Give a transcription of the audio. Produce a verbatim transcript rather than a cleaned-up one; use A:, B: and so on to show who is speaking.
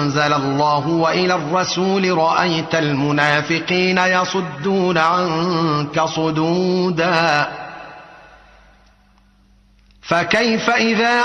A: أنزل الله وإلى الرسول رأيت المنافقين يصدون عنك صدودا فكيف إذا